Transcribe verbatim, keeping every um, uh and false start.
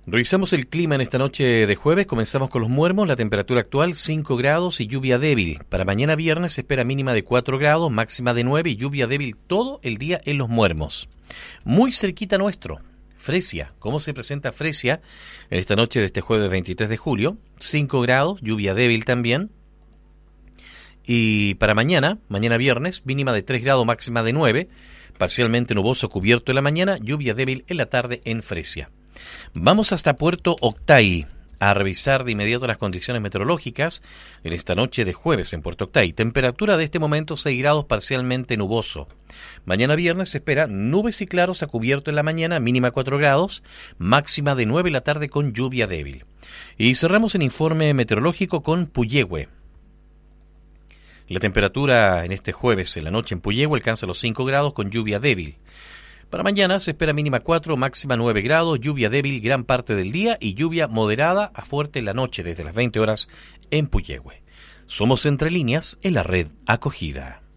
Revisamos el clima en esta noche de jueves. Comenzamos con los Muermos. La temperatura actual cinco grados y lluvia débil. Para mañana viernes se espera mínima de cuatro grados, máxima de nueve y lluvia débil todo el día en los Muermos. Muy cerquita nuestro, Fresia. ¿Cómo se presenta Fresia en esta noche de este jueves veintitrés de julio? cinco grados, lluvia débil también. Y para mañana, mañana viernes, mínima de tres grados, máxima de nueve. Parcialmente nuboso cubierto en la mañana, lluvia débil en la tarde en Fresia. Vamos hasta Puerto Octay a revisar de inmediato las condiciones meteorológicas en esta noche de jueves en Puerto Octay. Temperatura de este momento seis grados, parcialmente nuboso. Mañana viernes se espera nubes y claros a cubierto en la mañana, mínima cuatro grados, máxima de nueve en la tarde con lluvia débil. Y cerramos el informe meteorológico con Puyehue. La temperatura en este jueves en la noche en Puyehue alcanza los cinco grados con lluvia débil. Para mañana se espera mínima cuatro, máxima nueve grados, lluvia débil gran parte del día y lluvia moderada a fuerte en la noche desde las veinte horas en Puyehue. Somos Entre Líneas en la red Acogida.